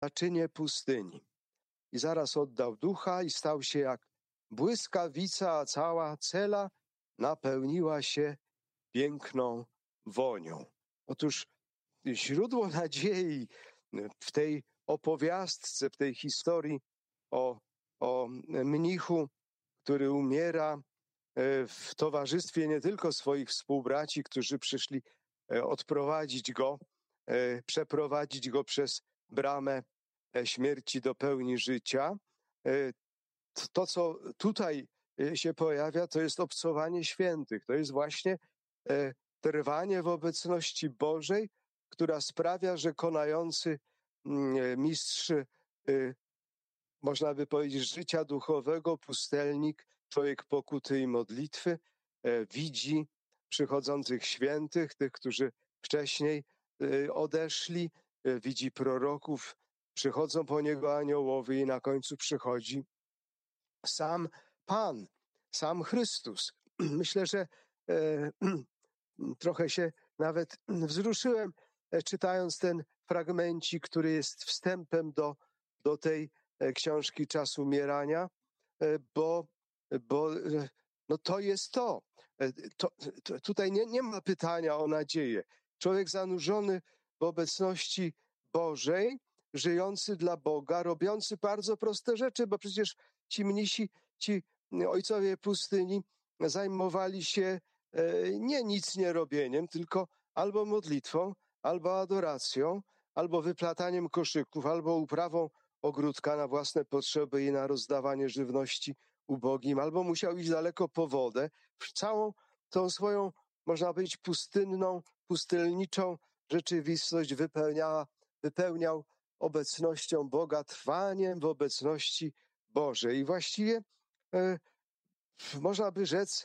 naczynie pustyni. I zaraz oddał ducha i stał się jak błyskawica, a cała cela napełniła się piękną wonią. Otóż źródło nadziei w tej opowiastce, w tej historii o mnichu, który umiera w towarzystwie nie tylko swoich współbraci, którzy przyszli odprowadzić go, przeprowadzić go przez bramę śmierci do pełni życia. To, co tutaj się pojawia, to jest obcowanie świętych. To jest właśnie trwanie w obecności Bożej, która sprawia, że konający mistrz, można by powiedzieć, życia duchowego, pustelnik, człowiek pokuty i modlitwy, widzi przychodzących świętych, tych, którzy wcześniej odeszli, widzi proroków, przychodzą po niego aniołowie i na końcu przychodzi sam Pan, sam Chrystus. Myślę, że trochę się nawet wzruszyłem, czytając ten fragmencik, który jest wstępem do tej książki Czas umierania, bo no to jest to. Tutaj nie ma pytania o nadzieję. Człowiek zanurzony w obecności Bożej, żyjący dla Boga, robiący bardzo proste rzeczy, bo przecież ci mnisi, ci ojcowie pustyni zajmowali się nie nic nie robieniem, tylko albo modlitwą, albo adoracją, albo wyplataniem koszyków, albo uprawą ogródka na własne potrzeby i na rozdawanie żywności ubogim, albo musiał iść daleko po wodę. Całą tą swoją, można powiedzieć, pustelniczą rzeczywistość wypełniał obecnością Boga, trwaniem w obecności Bożej. I właściwie można by rzec,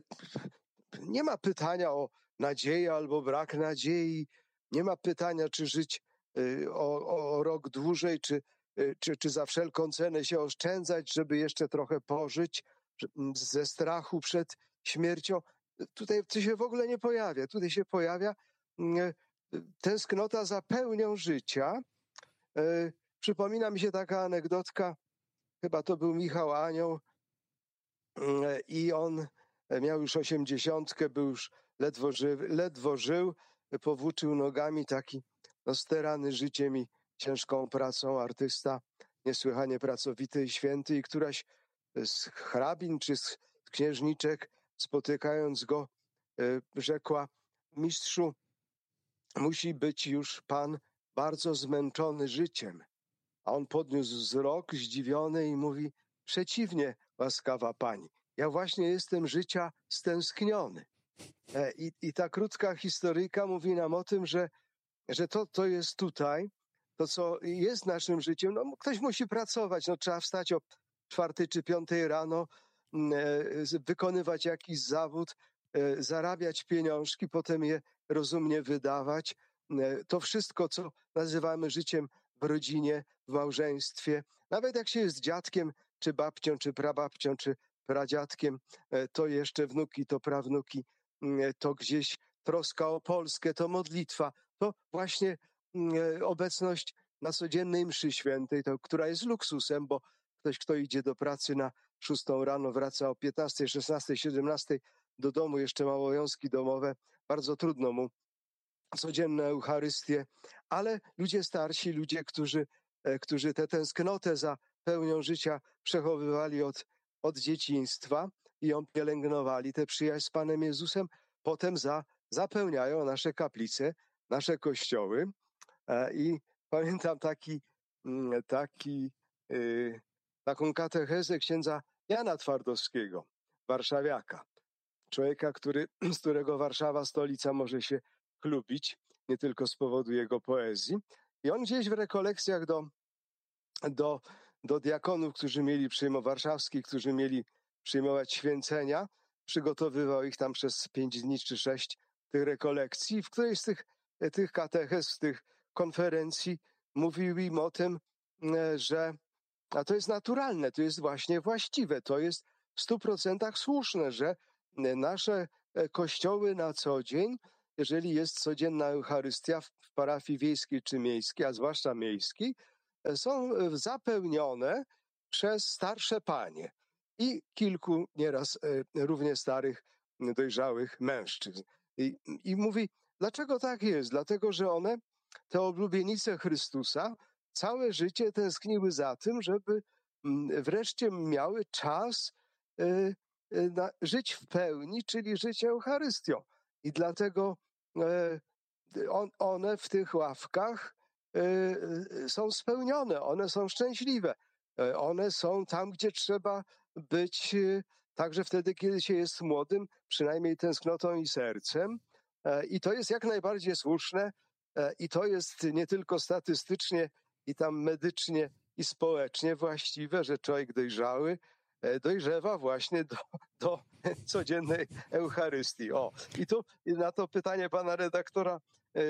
nie ma pytania o nadzieję albo brak nadziei, nie ma pytania, czy żyć o rok dłużej, czy za wszelką cenę się oszczędzać, żeby jeszcze trochę pożyć ze strachu przed śmiercią. Tutaj to się w ogóle nie pojawia. Tutaj się pojawia tęsknota za pełnią życia. Przypomina mi się taka anegdotka, chyba to był Michał Anioł i on miał już 80, był już ledwo żył, powłóczył nogami, taki sterany życiem i ciężką pracą artysta, niesłychanie pracowity i święty, i któraś z hrabin czy z księżniczek, spotykając go, rzekła: mistrzu, musi być już pan bardzo zmęczony życiem. A on podniósł wzrok zdziwiony i mówi: przeciwnie, łaskawa pani, ja właśnie jestem życia stęskniony. I ta krótka historyjka mówi nam o tym, że to jest tutaj, to co jest naszym życiem. No, ktoś musi pracować, no, trzeba wstać o 4 czy 5 rano, wykonywać jakiś zawód, zarabiać pieniążki, potem je rozumnie wydawać. To wszystko, co nazywamy życiem w rodzinie, w małżeństwie, nawet jak się jest dziadkiem, czy babcią, czy prababcią, czy pradziadkiem, to jeszcze wnuki, to prawnuki, to gdzieś troska o Polskę, to modlitwa, to właśnie obecność na codziennej mszy świętej, która jest luksusem, bo ktoś, kto idzie do pracy na 6 rano, wraca o 15, 16, 17 do domu, jeszcze ma obowiązki domowe, bardzo trudno mu codzienne Eucharystie, ale ludzie starsi, ludzie, którzy tę tęsknotę za pełnią życia przechowywali od dzieciństwa i ją pielęgnowali, tę przyjaźń z Panem Jezusem, potem zapełniają nasze kaplice, nasze kościoły. I pamiętam taką katechezę księdza Jana Twardowskiego, warszawiaka, człowieka, z którego Warszawa, stolica, może się chlubić, nie tylko z powodu jego poezji. I on gdzieś w rekolekcjach do diakonów, warszawskich, którzy mieli przyjmować święcenia, przygotowywał ich tam przez 5 dni czy 6 tych rekolekcji. W którejś z tych katechez, z tych konferencji mówił im o tym, że to jest naturalne, to jest właśnie właściwe, to jest w 100% słuszne, że nasze kościoły na co dzień, jeżeli jest codzienna Eucharystia w parafii wiejskiej czy miejskiej, a zwłaszcza miejskiej, są zapełnione przez starsze panie i kilku nieraz równie starych, dojrzałych mężczyzn. I mówi, dlaczego tak jest? Dlatego, że one, te oblubienice Chrystusa, całe życie tęskniły za tym, żeby wreszcie miały czas żyć w pełni, czyli żyć Eucharystią. I dlatego one w tych ławkach są spełnione, one są szczęśliwe. One są tam, gdzie trzeba być, także wtedy, kiedy się jest młodym, przynajmniej tęsknotą i sercem. I to jest jak najbardziej słuszne i to jest nie tylko statystycznie i tam medycznie i społecznie właściwe, że człowiek dojrzały dojrzewa właśnie do codziennej Eucharystii. I tu na to pytanie pana redaktora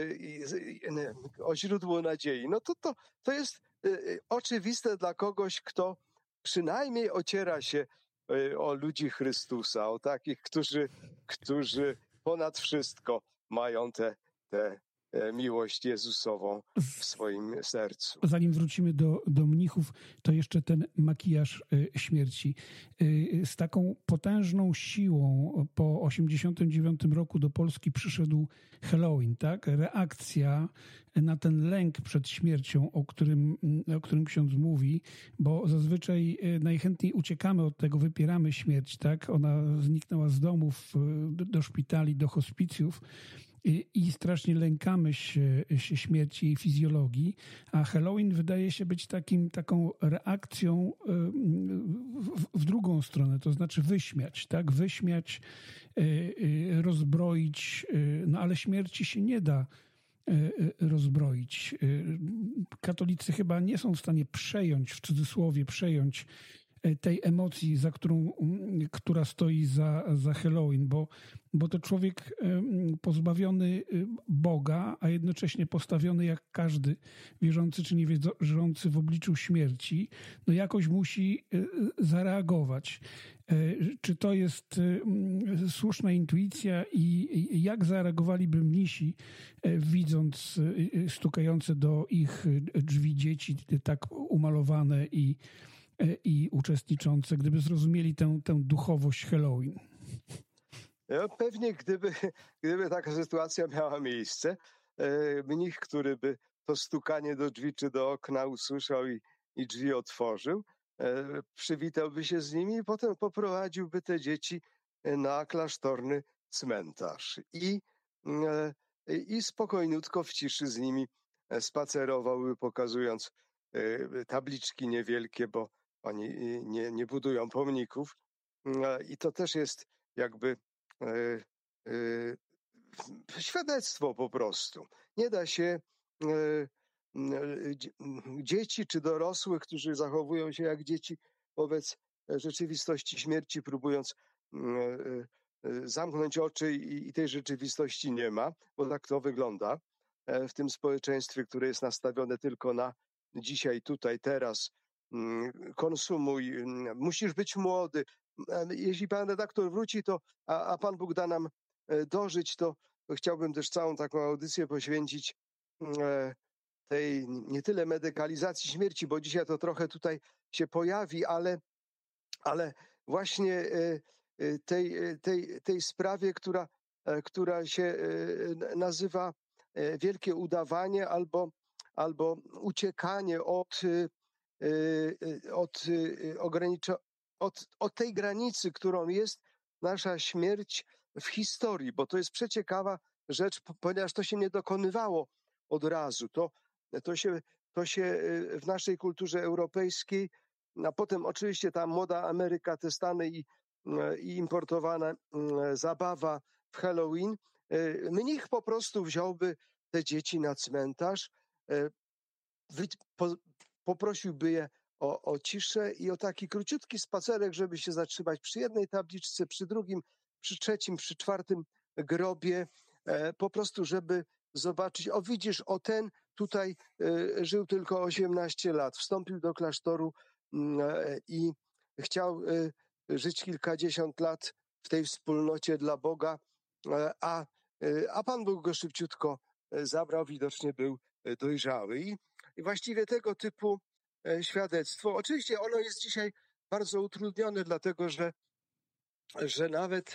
o źródło nadziei. No to jest oczywiste dla kogoś, kto przynajmniej ociera się o ludzi Chrystusa, o takich, którzy ponad wszystko mają tę miłość Jezusową w swoim sercu. Zanim wrócimy do mnichów, to jeszcze ten makijaż śmierci. Z taką potężną siłą po 1989 roku do Polski przyszedł Halloween, tak? Reakcja na ten lęk przed śmiercią, o którym ksiądz mówi, bo zazwyczaj najchętniej uciekamy od tego, wypieramy śmierć, tak? Ona zniknęła z domów, do szpitali, do hospicjów. I strasznie lękamy się śmierci i fizjologii, a Halloween wydaje się być taką reakcją w drugą stronę, to znaczy wyśmiać, tak? Wyśmiać, rozbroić, no ale śmierci się nie da rozbroić. Katolicy chyba nie są w stanie przejąć, w cudzysłowie przejąć tej emocji, która stoi za Halloween, bo to człowiek pozbawiony Boga, a jednocześnie postawiony jak każdy wierzący czy niewierzący w obliczu śmierci, no jakoś musi zareagować. Czy to jest słuszna intuicja i jak zareagowaliby mnisi, widząc stukające do ich drzwi dzieci tak umalowane i uczestniczące, gdyby zrozumieli tę duchowość Halloween? No, pewnie gdyby taka sytuacja miała miejsce, mnich, który by to stukanie do drzwi czy do okna usłyszał i drzwi otworzył, przywitałby się z nimi i potem poprowadziłby te dzieci na klasztorny cmentarz i spokojniutko w ciszy z nimi spacerowałby, pokazując tabliczki niewielkie, bo oni nie budują pomników. I to też jest jakby świadectwo po prostu. Nie da się dzieci czy dorosłych, którzy zachowują się jak dzieci wobec rzeczywistości śmierci, próbując zamknąć oczy i tej rzeczywistości nie ma, bo tak to wygląda w tym społeczeństwie, które jest nastawione tylko na dzisiaj, tutaj, teraz. Konsumuj, musisz być młody. Jeśli pan redaktor wróci, a Pan Bóg da nam dożyć, to chciałbym też całą taką audycję poświęcić tej nie tyle medykalizacji śmierci, bo dzisiaj to trochę tutaj się pojawi, ale właśnie tej sprawie, która się nazywa wielkie udawanie albo uciekanie od tej granicy, którą jest nasza śmierć w historii, bo to jest przeciekawa rzecz, ponieważ to się nie dokonywało od razu. To się w naszej kulturze europejskiej, a potem oczywiście ta młoda Ameryka, te Stany i importowana zabawa w Halloween, mnich po prostu wziąłby te dzieci na cmentarz, poprosiłby je o ciszę i o taki króciutki spacerek, żeby się zatrzymać przy jednej tabliczce, przy drugim, przy trzecim, przy czwartym grobie, po prostu żeby zobaczyć, o widzisz, ten tutaj żył tylko 18 lat, wstąpił do klasztoru i chciał żyć kilkadziesiąt lat w tej wspólnocie dla Boga, a Pan Bóg go szybciutko zabrał, widocznie był dojrzały. właściwie tego typu świadectwo. Oczywiście ono jest dzisiaj bardzo utrudnione, dlatego że nawet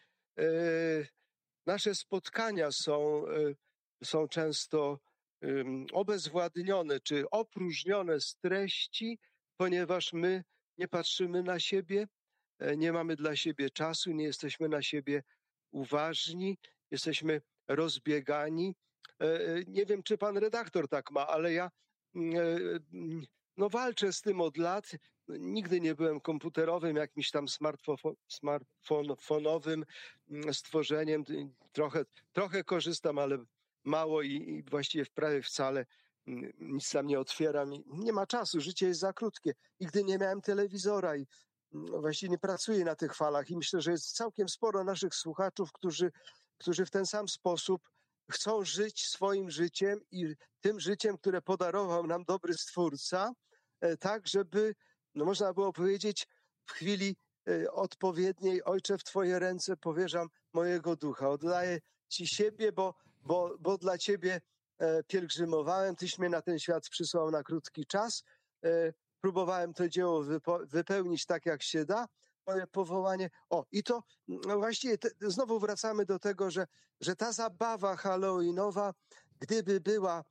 nasze spotkania są często obezwładnione czy opróżnione z treści, ponieważ my nie patrzymy na siebie, nie mamy dla siebie czasu, nie jesteśmy na siebie uważni, jesteśmy rozbiegani. Nie wiem, czy pan redaktor tak ma, ale ja no walczę z tym od lat. Nigdy nie byłem komputerowym, jakimś tam smartfonowym stworzeniem. Trochę korzystam, ale mało i właściwie prawie wcale nic tam nie otwieram. Nie ma czasu, życie jest za krótkie. Nigdy nie miałem telewizora i właściwie nie pracuję na tych falach i myślę, że jest całkiem sporo naszych słuchaczów, którzy w ten sam sposób chcą żyć swoim życiem i tym życiem, które podarował nam dobry Stwórca, tak żeby, no można było powiedzieć, w chwili odpowiedniej: Ojcze, w Twoje ręce powierzam mojego ducha. Oddaję Ci siebie, bo dla Ciebie pielgrzymowałem. Tyś mnie na ten świat przysłał na krótki czas. Próbowałem to dzieło wypełnić tak, jak się da. Moje powołanie. I to właściwie znowu wracamy do tego, że ta zabawa halloweenowa, gdyby była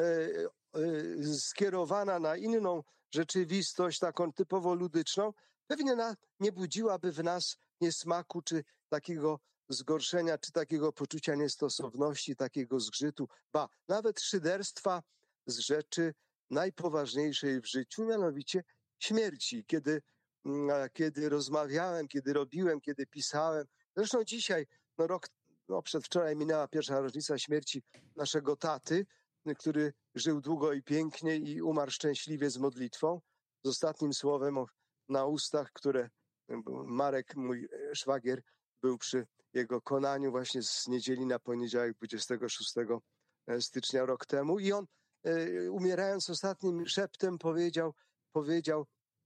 skierowana na inną rzeczywistość, taką typowo ludyczną, pewnie nie budziłaby w nas niesmaku, czy takiego zgorszenia, czy takiego poczucia niestosowności, takiego zgrzytu, nawet szyderstwa z rzeczy najpoważniejszej w życiu, mianowicie śmierci. Kiedy rozmawiałem, kiedy robiłem, kiedy pisałem, zresztą dzisiaj, przedwczoraj minęła pierwsza rocznica śmierci naszego taty, który żył długo i pięknie i umarł szczęśliwie z modlitwą, z ostatnim słowem na ustach, które Marek, mój szwagier, był przy jego konaniu właśnie z niedzieli na poniedziałek 26 stycznia rok temu i on, umierając ostatnim szeptem, powiedział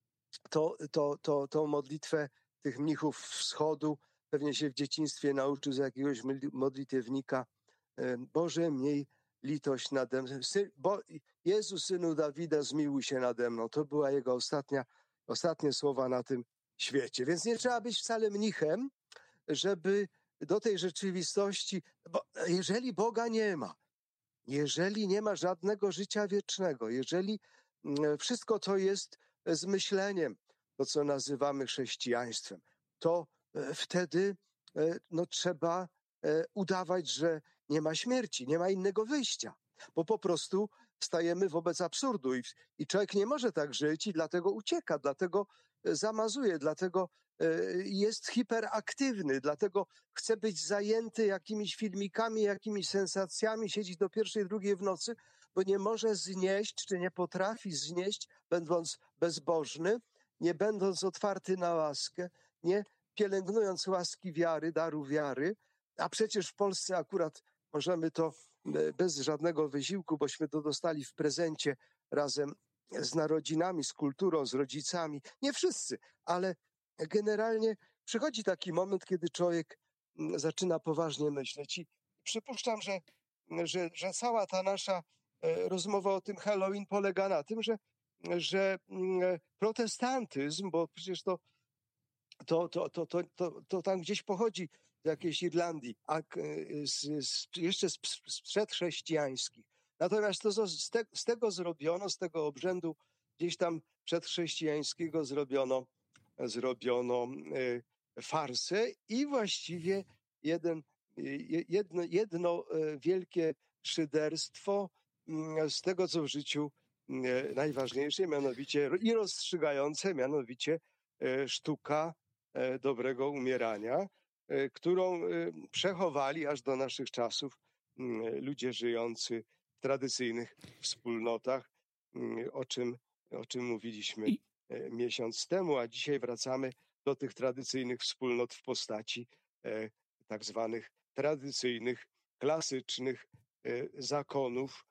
tą modlitwę tych mnichów wschodu. Pewnie się w dzieciństwie nauczył z jakiegoś modlitewnika: Boże, miej litość nade mną. Jezu, Synu Dawida, zmiłuj się nade mną. To była jego ostatnie słowa na tym świecie. Więc nie trzeba być wcale mnichem, żeby do tej rzeczywistości, bo jeżeli Boga nie ma, jeżeli nie ma żadnego życia wiecznego, jeżeli wszystko to jest zmyśleniem, to co nazywamy chrześcijaństwem, to wtedy trzeba udawać, że nie ma śmierci, nie ma innego wyjścia, bo po prostu stajemy wobec absurdu i człowiek nie może tak żyć i dlatego ucieka, dlatego zamazuje, dlatego jest hiperaktywny, dlatego chce być zajęty jakimiś filmikami, jakimiś sensacjami, siedzieć do 1, 2 w nocy, bo nie może znieść, czy nie potrafi znieść, będąc bezbożny, nie będąc otwarty na łaskę, nie pielęgnując łaski wiary, daru wiary, a przecież w Polsce akurat możemy to bez żadnego wysiłku, bośmy to dostali w prezencie razem z narodzinami, z kulturą, z rodzicami. Nie wszyscy, ale generalnie przychodzi taki moment, kiedy człowiek zaczyna poważnie myśleć. I przypuszczam, że cała ta nasza rozmowa o tym Halloween polega na tym, że protestantyzm, bo przecież to tam gdzieś pochodzi z jakiejś Irlandii, a jeszcze z przedchrześcijańskich. Natomiast to z tego zrobiono, z tego obrzędu gdzieś tam przedchrześcijańskiego zrobiono farsę i właściwie jedno wielkie szyderstwo z tego, co w życiu najważniejsze, mianowicie i rozstrzygające, mianowicie sztuka dobrego umierania, którą przechowali aż do naszych czasów ludzie żyjący w tradycyjnych wspólnotach, o czym mówiliśmy miesiąc temu, a dzisiaj wracamy do tych tradycyjnych wspólnot w postaci tak zwanych tradycyjnych, klasycznych zakonów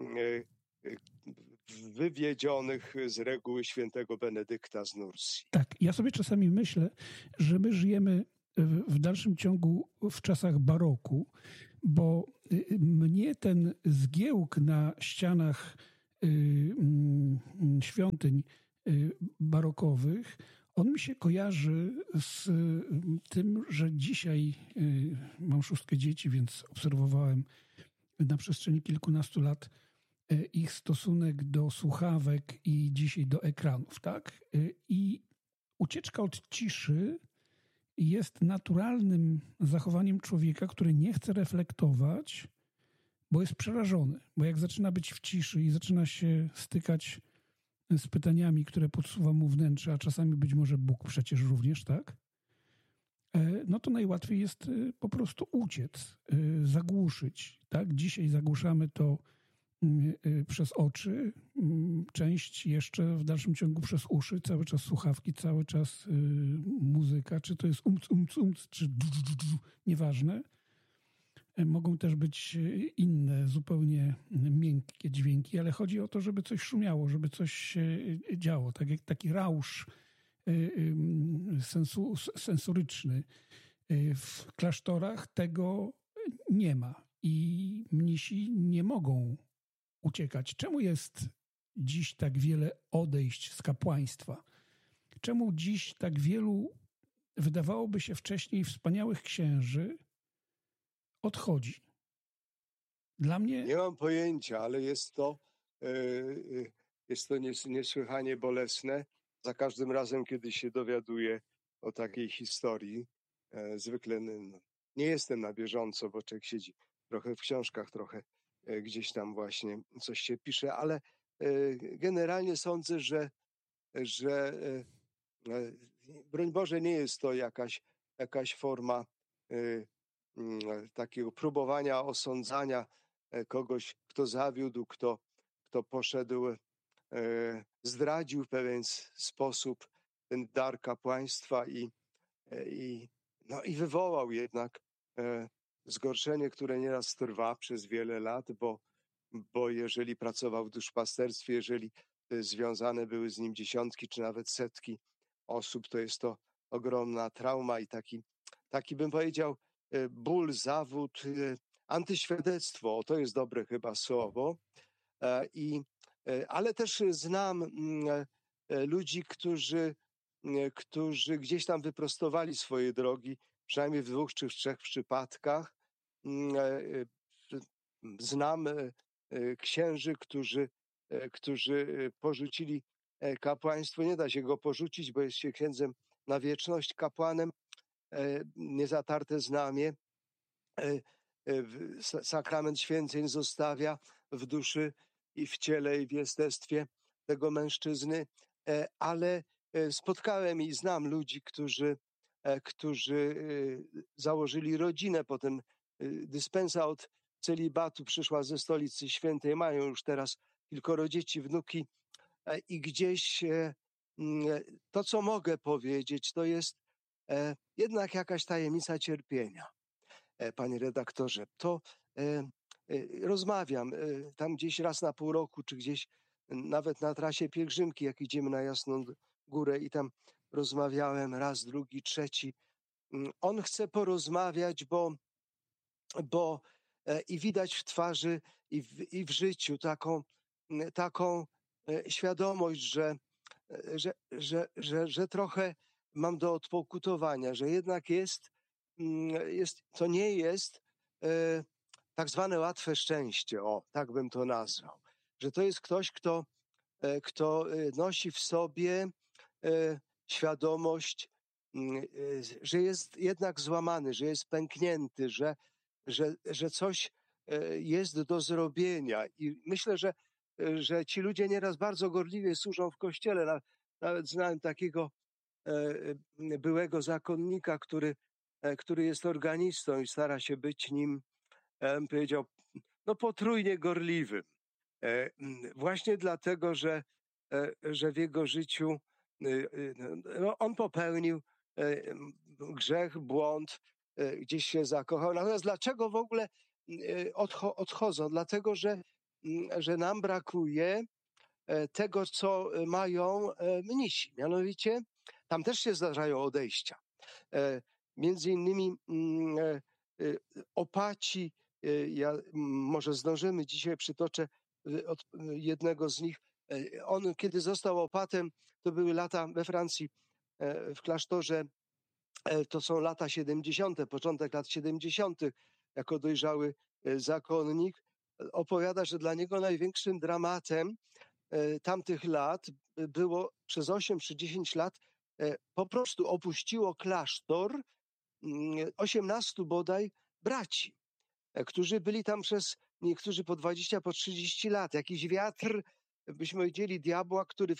wywiedzionych z reguły świętego Benedykta z Nursji. Tak, ja sobie czasami myślę, że my żyjemy w dalszym ciągu w czasach baroku, bo mnie ten zgiełk na ścianach świątyń barokowych, on mi się kojarzy z tym, że dzisiaj mam 6 dzieci, więc obserwowałem na przestrzeni kilkunastu lat ich stosunek do słuchawek i dzisiaj do ekranów, tak? I ucieczka od ciszy jest naturalnym zachowaniem człowieka, który nie chce reflektować, bo jest przerażony. Bo jak zaczyna być w ciszy i zaczyna się stykać z pytaniami, które podsuwa mu wnętrze, a czasami być może Bóg przecież również, tak? No to najłatwiej jest po prostu uciec, zagłuszyć, tak? Dzisiaj zagłuszamy to przez oczy, część jeszcze w dalszym ciągu przez uszy, cały czas słuchawki, cały czas muzyka, czy to jest czy nieważne. Mogą też być inne, zupełnie miękkie dźwięki, ale chodzi o to, żeby coś szumiało, żeby coś się działo, tak jak taki rausz sensoryczny. W klasztorach tego nie ma i mnisi nie mogą uciekać. Czemu jest dziś tak wiele odejść z kapłaństwa? Czemu dziś tak wielu, wydawałoby się wcześniej, wspaniałych księży odchodzi? Dla mnie... Nie mam pojęcia, ale jest to niesłychanie bolesne. Za każdym razem, kiedy się dowiaduję o takiej historii, zwykle nie jestem na bieżąco, bo człowiek siedzi trochę w książkach, trochę gdzieś tam właśnie coś się pisze, ale generalnie sądzę, że broń Boże, nie jest to jakaś forma takiego próbowania osądzania kogoś, kto zawiódł, kto poszedł, zdradził w pewien sposób ten dar kapłaństwa i wywołał jednak zgorszenie, które nieraz trwa przez wiele lat, bo jeżeli pracował w duszpasterstwie, jeżeli związane były z nim dziesiątki czy nawet setki osób, to jest to ogromna trauma i taki bym powiedział ból, zawód, antyświadectwo, to jest dobre chyba słowo. Ale też znam ludzi, którzy gdzieś tam wyprostowali swoje drogi, przynajmniej w 2 czy 3 przypadkach. Znam księży, którzy porzucili kapłaństwo. Nie da się go porzucić, bo jest się księdzem na wieczność, kapłanem, niezatarte znamie. Sakrament święceń zostawia w duszy i w ciele i w jestestwie tego mężczyzny, ale spotkałem i znam ludzi, którzy założyli rodzinę, potem dyspensa od celibatu przyszła ze Stolicy Świętej, mają już teraz kilkoro dzieci, wnuki i gdzieś to, co mogę powiedzieć, to jest jednak jakaś tajemnica cierpienia. Panie redaktorze, to rozmawiam tam gdzieś raz na pół roku, czy gdzieś nawet na trasie pielgrzymki, jak idziemy na Jasną Górę i tam rozmawiałem raz, drugi, trzeci. On chce porozmawiać, bo i widać w twarzy i w życiu taką świadomość, że trochę mam do odpokutowania, że jednak to nie jest tak zwane łatwe szczęście, tak bym to nazwał. Że to jest ktoś, kto nosi w sobie świadomość, że jest jednak złamany, że jest pęknięty, że coś jest do zrobienia. I myślę, że ci ludzie nieraz bardzo gorliwie służą w kościele. Nawet znałem takiego byłego zakonnika, który jest organistą i stara się być nim, powiedział, potrójnie gorliwym. Właśnie dlatego, że w jego życiu on popełnił grzech, błąd, gdzieś się zakochał. Natomiast dlaczego w ogóle odchodzą? Dlatego, że nam brakuje tego, co mają mnisi. Mianowicie tam też się zdarzają odejścia. Między innymi opaci, ja może zdążymy, dzisiaj przytoczę od jednego z nich. On, kiedy został opatem, to były lata we Francji, w klasztorze, to są lata 70., początek lat 70., jako dojrzały zakonnik, opowiada, że dla niego największym dramatem tamtych lat było przez 8 czy 10 lat po prostu opuściło klasztor 18 bodaj braci, którzy byli tam przez niektórzy po 20, po 30 lat. Jakiś wiatr, byśmy powiedzieli, diabła, który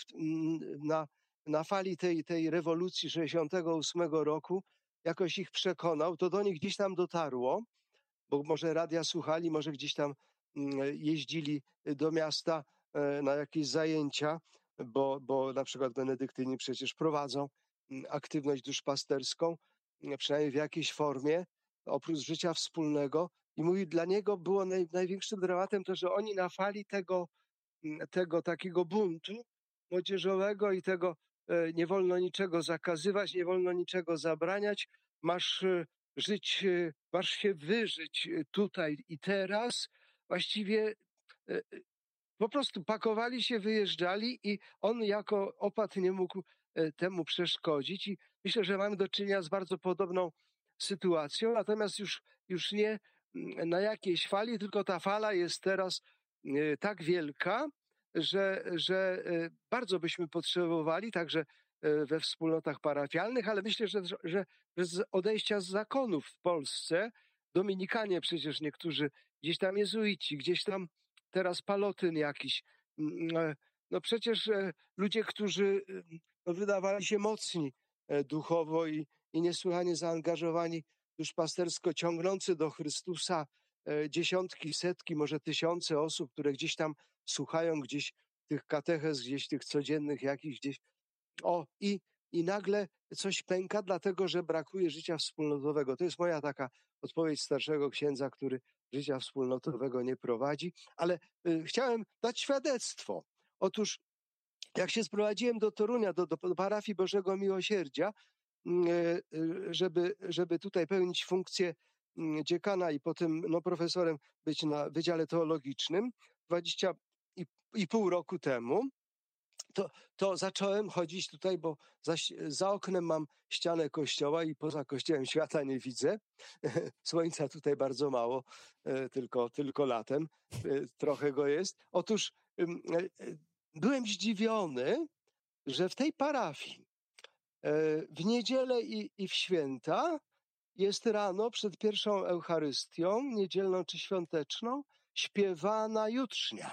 na fali tej rewolucji 68 roku jakoś ich przekonał. To do nich gdzieś tam dotarło, bo może radia słuchali, może gdzieś tam jeździli do miasta na jakieś zajęcia, bo na przykład benedyktyni przecież prowadzą aktywność duszpasterską, przynajmniej w jakiejś formie, oprócz życia wspólnego. I mówi, dla niego było największym dramatem to, że oni na fali tego takiego buntu młodzieżowego i tego nie wolno niczego zakazywać, nie wolno niczego zabraniać, masz żyć, masz się wyżyć tutaj i teraz. Właściwie po prostu pakowali się, wyjeżdżali i on jako opat nie mógł temu przeszkodzić. I myślę, że mamy do czynienia z bardzo podobną sytuacją, natomiast już nie na jakiejś fali, tylko ta fala jest teraz tak wielka, że bardzo byśmy potrzebowali, także we wspólnotach parafialnych, ale myślę, że z odejścia z zakonów w Polsce, Dominikanie przecież niektórzy, gdzieś tam jezuici, gdzieś tam teraz Palotyn jakiś, no przecież ludzie, którzy wydawali się mocni duchowo i niesłychanie zaangażowani, duszpastersko ciągnący do Chrystusa dziesiątki, setki, może tysiące osób, które gdzieś tam słuchają, gdzieś tych katechez, gdzieś tych codziennych jakichś gdzieś. I nagle coś pęka, dlatego że brakuje życia wspólnotowego. To jest moja taka odpowiedź starszego księdza, który życia wspólnotowego nie prowadzi. Ale chciałem dać świadectwo. Otóż jak się sprowadziłem do Torunia, do parafii Bożego Miłosierdzia, żeby tutaj pełnić funkcję dziekana i potem profesorem być na Wydziale Teologicznym 20,5 roku temu, to zacząłem chodzić tutaj, bo za oknem mam ścianę kościoła i poza kościołem świata nie widzę. Słońca tutaj bardzo mało, tylko latem trochę go jest. Otóż byłem zdziwiony, że w tej parafii w niedzielę i w święta jest rano przed pierwszą Eucharystią, niedzielną czy świąteczną, śpiewana jutrznia.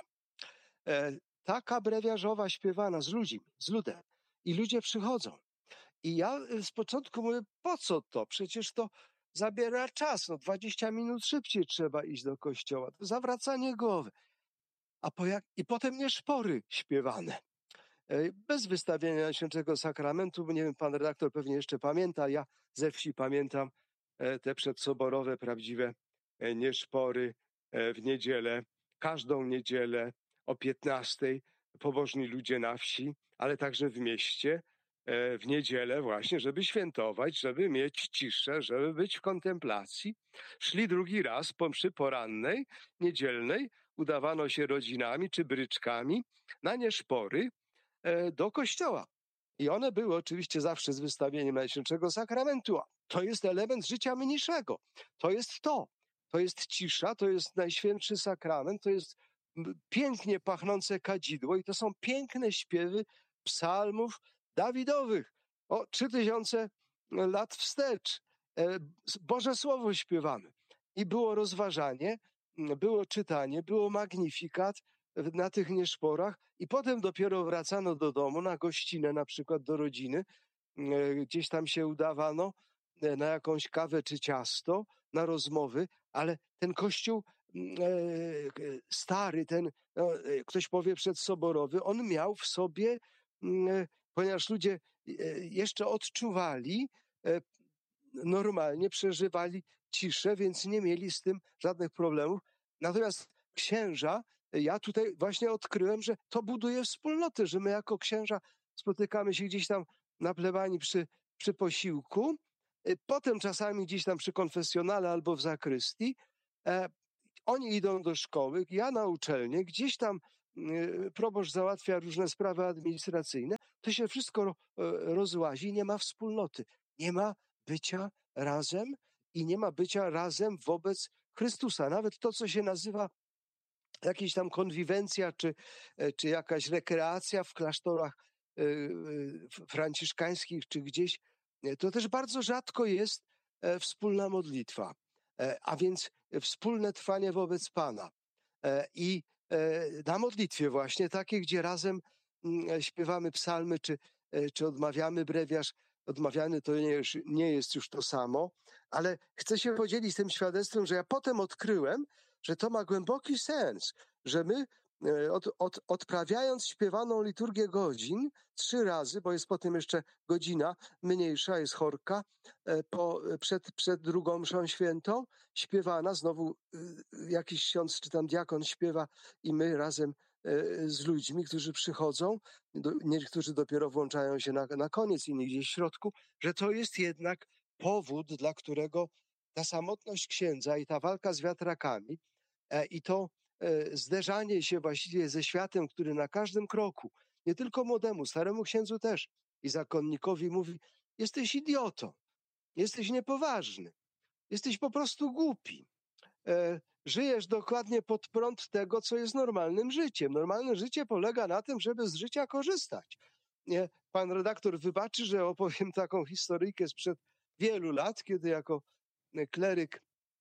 Taka brewiarzowa śpiewana z ludem. I ludzie przychodzą. I ja z początku mówię, po co to? Przecież to zabiera czas. 20 minut szybciej trzeba iść do kościoła. To zawracanie głowy. I potem nie szpory śpiewane. Bez wystawienia Najświętszego Sakramentu, bo nie wiem, pan redaktor pewnie jeszcze pamięta, ja ze wsi pamiętam te przedsoborowe, prawdziwe nieszpory w niedzielę, każdą niedzielę o 15:00 pobożni ludzie na wsi, ale także w mieście w niedzielę właśnie, żeby świętować, żeby mieć ciszę, żeby być w kontemplacji. Szli drugi raz po mszy porannej, niedzielnej, udawano się rodzinami czy bryczkami na nieszpory do kościoła. I one były oczywiście zawsze z wystawieniem Najświętszego Sakramentu. To jest element życia mniejszego. To jest cisza, to jest Najświętszy Sakrament, to jest pięknie pachnące kadzidło i to są piękne śpiewy psalmów Dawidowych. 3000 lat wstecz. Boże Słowo śpiewamy. I było rozważanie, było czytanie, było magnifikat na tych nieszporach i potem dopiero wracano do domu na gościnę, na przykład do rodziny. Gdzieś tam się udawano na jakąś kawę czy ciasto, na rozmowy, ale ten kościół stary, ktoś powie przedsoborowy, on miał w sobie, ponieważ ludzie jeszcze odczuwali, normalnie przeżywali ciszę, więc nie mieli z tym żadnych problemów. Natomiast księża, ja tutaj właśnie odkryłem, że to buduje wspólnotę, że my jako księża spotykamy się gdzieś tam na plebanii przy posiłku, potem czasami gdzieś tam przy konfesjonale albo w zakrystii. oni idą do szkoły, ja na uczelnię, gdzieś tam proboszcz załatwia różne sprawy administracyjne, to się wszystko rozłazi, nie ma wspólnoty, nie ma bycia razem i nie ma bycia razem wobec Chrystusa. Nawet to, co się nazywa jakaś tam konwiwencja, czy jakaś rekreacja w klasztorach franciszkańskich, czy gdzieś, to też bardzo rzadko jest wspólna modlitwa, a więc wspólne trwanie wobec Pana. I na modlitwie właśnie takiej, gdzie razem śpiewamy psalmy, czy odmawiamy brewiarz. Odmawiany to nie jest już to samo, ale chcę się podzielić tym świadectwem, że ja potem odkryłem, że to ma głęboki sens, że my odprawiając śpiewaną liturgię godzin 3 razy, bo jest potem jeszcze godzina mniejsza, jest chorka, przed drugą mszą świętą, śpiewana, znowu jakiś ksiądz czy tam diakon śpiewa i my razem z ludźmi, którzy przychodzą, niektórzy dopiero włączają się na koniec, inni gdzieś w środku, że to jest jednak powód, dla którego ta samotność księdza i ta walka z wiatrakami i to zderzanie się właściwie ze światem, który na każdym kroku, nie tylko młodemu, staremu księdzu też i zakonnikowi mówi: jesteś idiotą, jesteś niepoważny, jesteś po prostu głupi. Żyjesz dokładnie pod prąd tego, co jest normalnym życiem. Normalne życie polega na tym, żeby z życia korzystać. Pan redaktor wybaczy, że opowiem taką historyjkę sprzed wielu lat, kiedy jako kleryk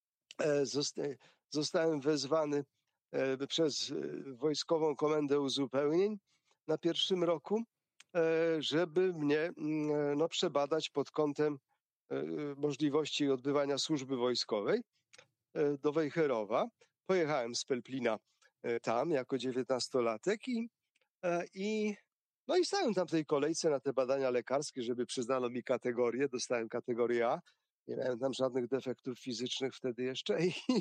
zostałem wezwany przez Wojskową Komendę Uzupełnień na pierwszym roku, żeby mnie przebadać pod kątem możliwości odbywania służby wojskowej do Wejherowa. Pojechałem z Pelplina tam jako 19-latek i stałem tam w tej kolejce na te badania lekarskie, żeby przyznano mi kategorię. Dostałem kategorię A. Nie miałem tam żadnych defektów fizycznych wtedy jeszcze.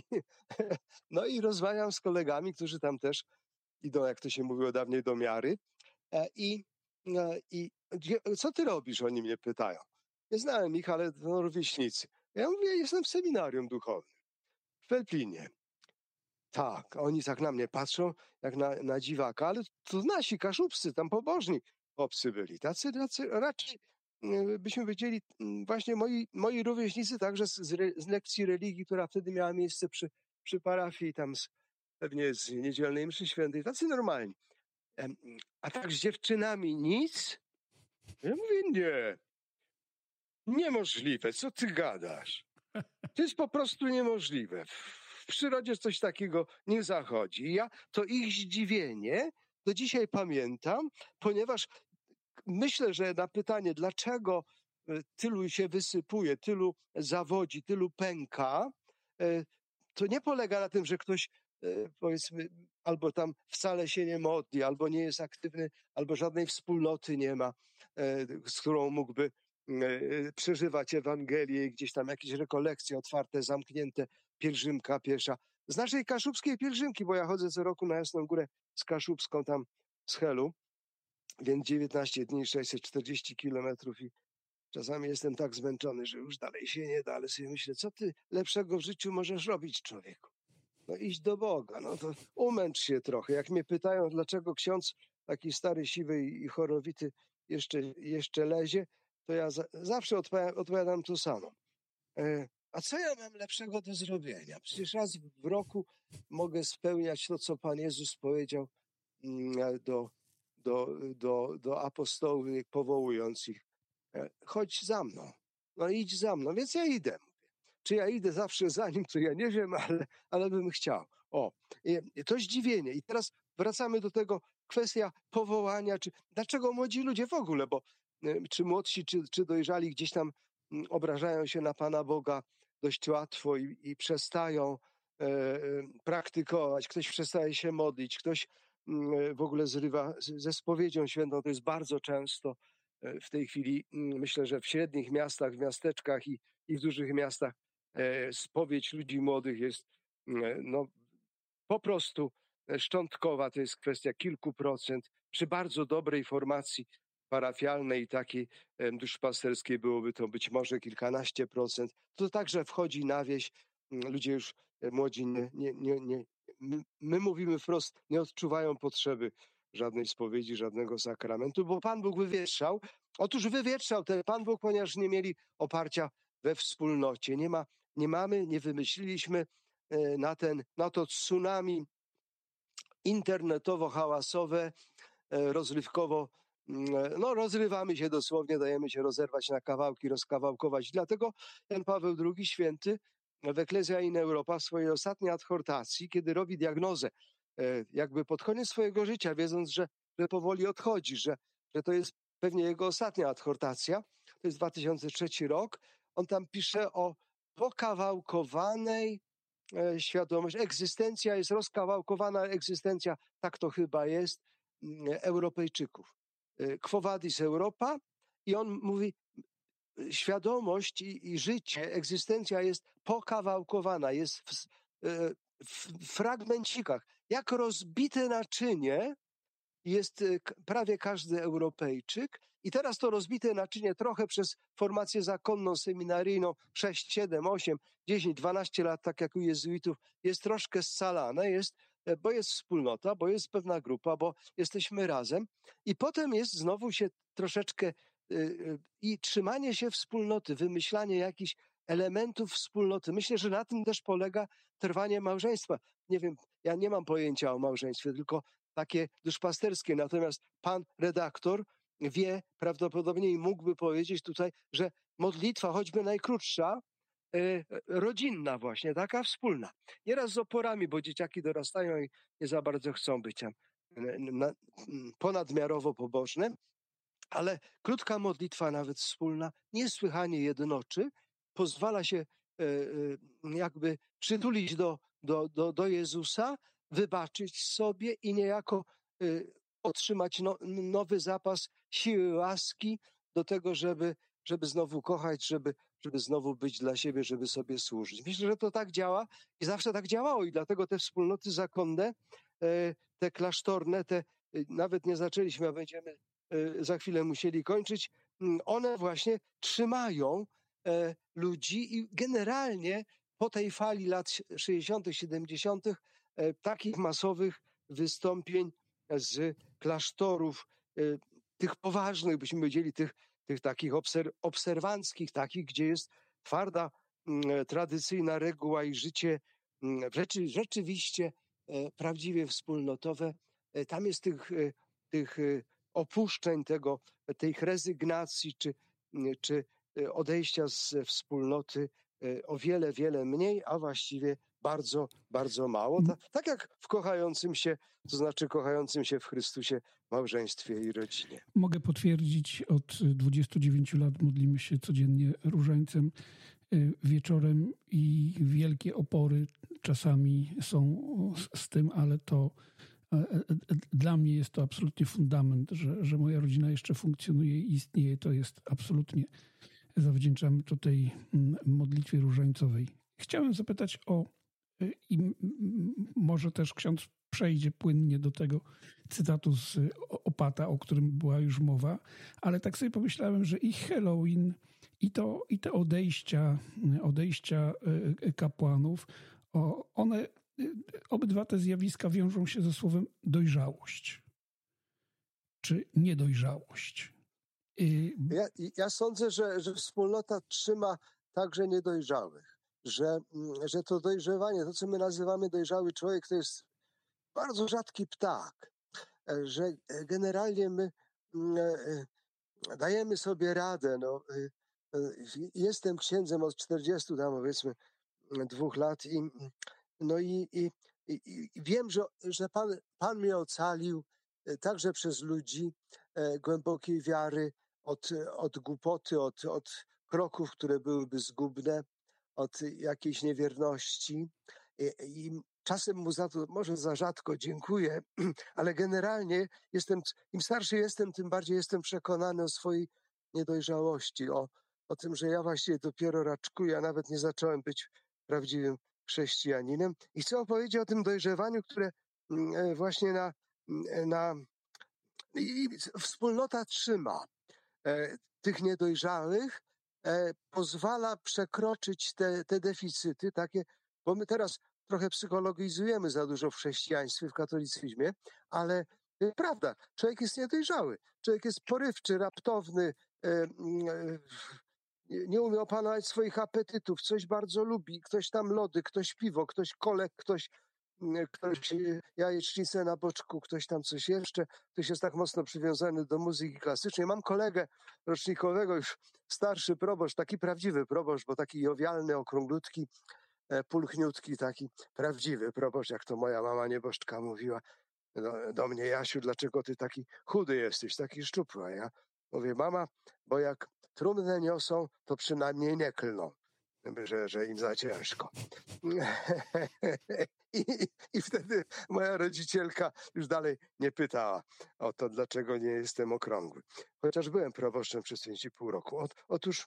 I rozmawiam z kolegami, którzy tam też idą, jak to się mówiło dawniej, do miary. I co ty robisz? Oni mnie pytają. Nie znałem ich, ale to rówieśnicy. Ja mówię, jestem w seminarium duchownym w Pelplinie. Tak, oni tak na mnie patrzą, jak na dziwaka, ale to nasi kaszubscy, tam pobożni chłopcy byli. Tacy raczej, byśmy powiedzieli, właśnie moi rówieśnicy, także z lekcji religii, która wtedy miała miejsce przy parafii, tam pewnie z niedzielnej mszy świętej, tacy normalni. A tak z dziewczynami nic? Ja mówię, nie. Niemożliwe, co ty gadasz? To jest po prostu niemożliwe. W przyrodzie coś takiego nie zachodzi. I ja to ich zdziwienie do dzisiaj pamiętam, ponieważ myślę, że na pytanie, dlaczego tylu się wysypuje, tylu zawodzi, tylu pęka, to nie polega na tym, że ktoś, powiedzmy, albo tam wcale się nie modli, albo nie jest aktywny, albo żadnej wspólnoty nie ma, z którą mógłby przeżywać Ewangelię, gdzieś tam jakieś rekolekcje otwarte, zamknięte, pielgrzymka piesza. Z naszej kaszubskiej pielgrzymki, bo ja chodzę co roku na Jasną Górę z Kaszubską tam z Helu, więc 19 dni, 640 kilometrów i czasami jestem tak zmęczony, że już dalej się nie da, ale sobie myślę, co ty lepszego w życiu możesz robić, człowieku? No iść do Boga, no to umęcz się trochę. Jak mnie pytają, dlaczego ksiądz taki stary, siwy i chorowity jeszcze lezie, to ja zawsze odpowiadam to samo. A co ja mam lepszego do zrobienia? Przecież raz w roku mogę spełniać to, co Pan Jezus powiedział do apostołów, powołując ich. Chodź za mną. No idź za mną, więc ja idę. Czy ja idę zawsze za nim, to ja nie wiem, ale bym chciał. To zdziwienie. I teraz wracamy do tego, kwestia powołania, dlaczego młodzi ludzie w ogóle, bo czy młodsi, czy dojrzali gdzieś tam obrażają się na Pana Boga dość łatwo i przestają praktykować, ktoś przestaje się modlić, ktoś w ogóle zrywa ze spowiedzią świętą. To jest bardzo często w tej chwili, myślę, że w średnich miastach, w miasteczkach i w dużych miastach spowiedź ludzi młodych jest po prostu szczątkowa. To jest kwestia kilku procent. Przy bardzo dobrej formacji parafialnej i takiej duszpasterskiej byłoby to być może kilkanaście procent. To także wchodzi na wieś. Ludzie już młodzi my mówimy wprost, nie odczuwają potrzeby żadnej spowiedzi, żadnego sakramentu, bo Pan Bóg wywietrzał. Otóż wywietrzał ten Pan Bóg, ponieważ nie mieli oparcia we wspólnocie. Nie wymyśliliśmy na to tsunami internetowo-hałasowe, rozrywkowo, no rozrywamy się dosłownie, dajemy się rozerwać na kawałki, rozkawałkować. Dlatego Jan Paweł II Święty w Ecclesia in Europa w swojej ostatniej adhortacji, kiedy robi diagnozę, jakby pod koniec swojego życia, wiedząc, że powoli odchodzi, że to jest pewnie jego ostatnia adhortacja, to jest 2003 rok, on tam pisze o pokawałkowanej świadomość. Egzystencja jest rozkawałkowana, egzystencja, tak to chyba jest, Europejczyków. Quo vadis Europa? I on mówi, świadomość i życie, egzystencja jest pokawałkowana, jest w fragmencikach. Jak rozbite naczynie jest prawie każdy Europejczyk. I teraz to rozbite naczynie trochę przez formację zakonną, seminaryjną, 6, 7, 8, 10, 12 lat, tak jak u jezuitów, jest troszkę scalane, bo jest wspólnota, bo jest pewna grupa, bo jesteśmy razem. I potem jest znowu się troszeczkę i trzymanie się wspólnoty, wymyślanie jakichś elementów wspólnoty. Myślę, że na tym też polega trwanie małżeństwa. Nie wiem, ja nie mam pojęcia o małżeństwie, tylko takie duszpasterskie. Natomiast pan redaktor wie prawdopodobnie i mógłby powiedzieć tutaj, że modlitwa, choćby najkrótsza, rodzinna właśnie, taka wspólna. Nieraz z oporami, bo dzieciaki dorastają i nie za bardzo chcą być tam ponadmiarowo pobożne, ale krótka modlitwa, nawet wspólna, niesłychanie jednoczy, pozwala się jakby przytulić do Jezusa, wybaczyć sobie i niejako otrzymać nowy zapas siły, łaski do tego, żeby znowu kochać, żeby znowu być dla siebie, żeby sobie służyć. Myślę, że to tak działa i zawsze tak działało i dlatego te wspólnoty zakonne, te klasztorne, nawet nie zaczęliśmy, a będziemy za chwilę musieli kończyć, one właśnie trzymają ludzi i generalnie po tej fali lat 60., 70. Takich masowych wystąpień z klasztorów, tych poważnych, byśmy powiedzieli, tych takich obserwanckich, takich, gdzie jest twarda, tradycyjna reguła i życie rzeczywiście prawdziwie wspólnotowe. Tam jest tych opuszczeń, tej rezygnacji czy odejścia ze wspólnoty o wiele, wiele mniej, a właściwie bardzo, bardzo mało. Tak jak w kochającym się, to znaczy kochającym się w Chrystusie małżeństwie i rodzinie. Mogę potwierdzić, od 29 lat modlimy się codziennie różańcem wieczorem i wielkie opory czasami są z tym, ale to dla mnie jest to absolutnie fundament, że moja rodzina jeszcze funkcjonuje i istnieje. To jest absolutnie, zawdzięczamy to tej modlitwie różańcowej. Chciałem zapytać i może też ksiądz przejdzie płynnie do tego cytatu z Opata, o którym była już mowa, ale tak sobie pomyślałem, że i Halloween, i te odejścia kapłanów, one, obydwa te zjawiska wiążą się ze słowem dojrzałość czy niedojrzałość. Ja sądzę, że wspólnota trzyma także niedojrzałych, że to dojrzewanie, to co my nazywamy dojrzały człowiek, to jest bardzo rzadki ptak, że generalnie my dajemy sobie radę. Jestem księdzem od 40 tam powiedzmy 2 lat i wiem, że Pan mnie ocalił także przez ludzi głębokiej wiary od głupoty, od kroków, które byłyby zgubne, od jakiejś niewierności. I czasem mu za to może za rzadko dziękuję, ale generalnie im starszy jestem, tym bardziej jestem przekonany o swojej niedojrzałości, o tym, że ja właściwie dopiero raczkuję, a nawet nie zacząłem być prawdziwym chrześcijaninem. I chcę opowiedzieć o tym dojrzewaniu, które właśnie wspólnota trzyma tych niedojrzałych, pozwala przekroczyć te deficyty takie, bo my teraz trochę psychologizujemy za dużo w chrześcijaństwie, w katolicyzmie, ale prawda, człowiek jest niedojrzały, człowiek jest porywczy, raptowny, nie umie opanować swoich apetytów, coś bardzo lubi, ktoś tam lody, ktoś piwo, ktoś kolek, ktoś jajecznicę na boczku, ktoś tam coś jeszcze, ktoś jest tak mocno przywiązany do muzyki klasycznej. Mam kolegę rocznikowego, już starszy proboszcz, taki prawdziwy proboszcz, bo taki jowialny, okrąglutki, pulchniutki, taki prawdziwy proboszcz, jak to moja mama nieboszczka mówiła do mnie: Jasiu, dlaczego ty taki chudy jesteś, taki szczupły? A ja mówię: mama, bo jak trumnę niosą, to przynajmniej nie klną, że im za ciężko. I wtedy moja rodzicielka już dalej nie pytała o to, dlaczego nie jestem okrągły. Chociaż byłem proboszczem przez 5,5 roku. Otóż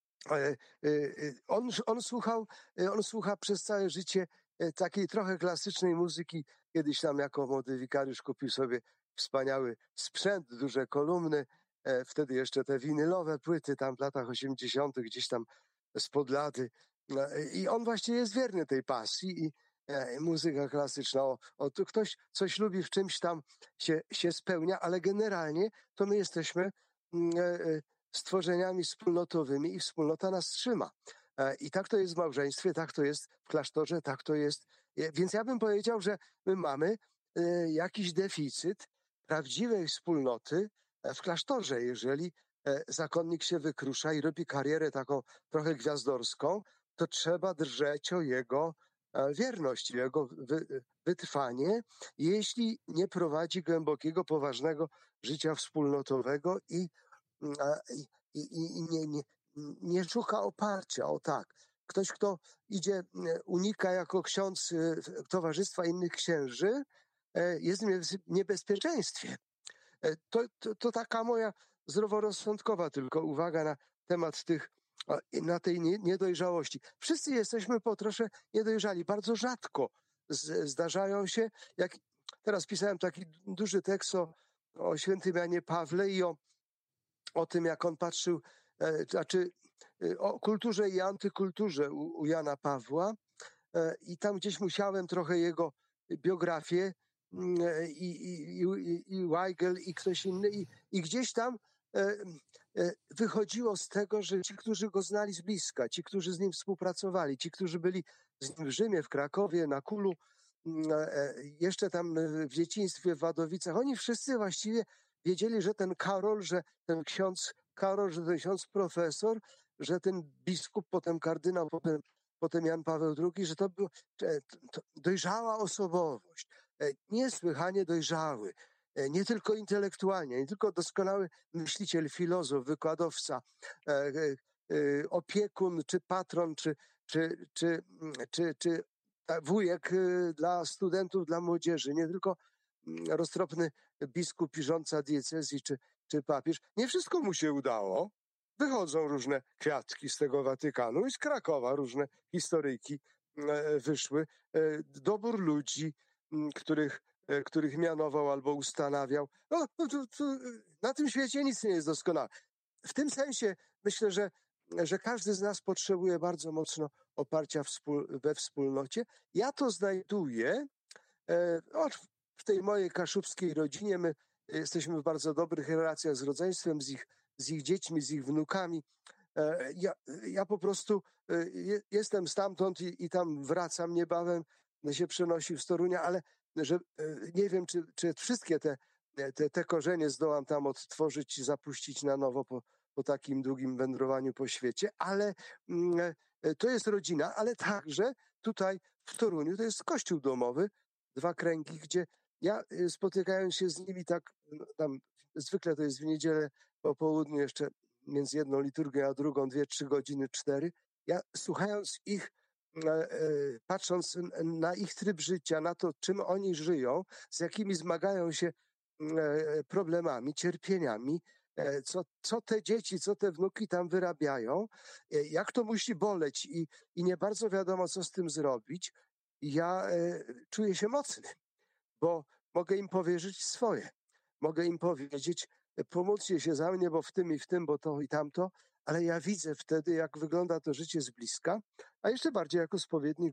on słucha przez całe życie takiej trochę klasycznej muzyki. Kiedyś tam jako młody wikariusz kupił sobie wspaniały sprzęt, duże kolumny, wtedy jeszcze te winylowe płyty tam w latach 80. gdzieś tam spod lady. I on właśnie jest wierny tej pasji i muzyka klasyczna. Tu ktoś coś lubi, w czymś tam się spełnia, ale generalnie to my jesteśmy stworzeniami wspólnotowymi i wspólnota nas trzyma. I tak to jest w małżeństwie, tak to jest w klasztorze, tak to jest. Więc ja bym powiedział, że my mamy jakiś deficyt prawdziwej wspólnoty w klasztorze. Jeżeli zakonnik się wykrusza i robi karierę taką trochę gwiazdorską, to trzeba drżeć o jego wierność, jego wytrwanie, jeśli nie prowadzi głębokiego, poważnego życia wspólnotowego i nie szuka oparcia. O tak. Ktoś, kto idzie, unika jako ksiądz towarzystwa innych księży, jest w niebezpieczeństwie. To taka moja zdroworozsądkowa tylko uwaga na temat na tej niedojrzałości. Wszyscy jesteśmy po trosze niedojrzali. Bardzo rzadko zdarzają się, jak teraz pisałem taki duży tekst o świętym Janie Pawle i o tym, jak on patrzył, o kulturze i antykulturze u Jana Pawła. I tam gdzieś musiałem trochę jego biografię i Weigel i ktoś inny i gdzieś tam wychodziło z tego, że ci, którzy go znali z bliska, ci, którzy z nim współpracowali, ci, którzy byli z nim w Rzymie, w Krakowie, na Kulu, jeszcze tam w dzieciństwie w Wadowicach, oni wszyscy właściwie wiedzieli, że ten Karol, że ten ksiądz Karol, że ten ksiądz profesor, że ten biskup, potem kardynał, potem Jan Paweł II, że to była dojrzała osobowość, niesłychanie dojrzały, nie tylko intelektualnie, nie tylko doskonały myśliciel, filozof, wykładowca, opiekun, czy patron, czy wujek dla studentów, dla młodzieży, nie tylko roztropny biskup i rządca diecezji, czy papież. Nie wszystko mu się udało. Wychodzą różne kwiatki z tego Watykanu i z Krakowa różne historyjki wyszły. Dobór ludzi, których mianował albo ustanawiał. Na tym świecie nic nie jest doskonałe. W tym sensie myślę, że każdy z nas potrzebuje bardzo mocno oparcia we wspólnocie. Ja to znajduję w tej mojej kaszubskiej rodzinie. My jesteśmy w bardzo dobrych relacjach z rodzeństwem, z ich dziećmi, z ich wnukami. Ja po prostu jestem stamtąd i tam wracam niebawem, się przenosi w Torunia, ale nie wiem, czy wszystkie te korzenie zdołam tam odtworzyć i zapuścić na nowo po takim długim wędrowaniu po świecie, ale to jest rodzina, ale także tutaj w Toruniu to jest kościół domowy, 2 kręgi, gdzie ja spotykając się z nimi tak, tam zwykle to jest w niedzielę po południu jeszcze między jedną liturgią a drugą 2-3 godziny, 4, ja słuchając ich, patrząc na ich tryb życia, na to, czym oni żyją, z jakimi zmagają się problemami, cierpieniami, co te dzieci, co te wnuki tam wyrabiają, jak to musi boleć i nie bardzo wiadomo, co z tym zrobić. Ja czuję się mocny, bo mogę im powierzyć swoje. Mogę im powiedzieć: pomóżcie się za mnie, bo w tym i w tym, bo to i tamto, ale ja widzę wtedy, jak wygląda to życie z bliska, a jeszcze bardziej jako spowiednik, bo